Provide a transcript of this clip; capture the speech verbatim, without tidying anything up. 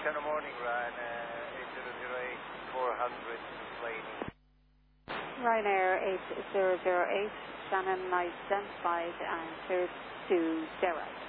Shannon morning, Ryan. Uh, eight zero zero eight, four hundred, flying. Ryanair eight zero zero eight, Shannon, identified and cleared to Derry.